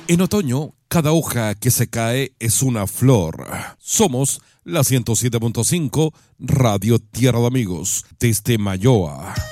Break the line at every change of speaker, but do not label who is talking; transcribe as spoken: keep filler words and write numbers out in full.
En otoño, cada hoja que se cae es una flor. Somos la ciento siete punto cinco Radio Tierra de Amigos, desde Mayoa.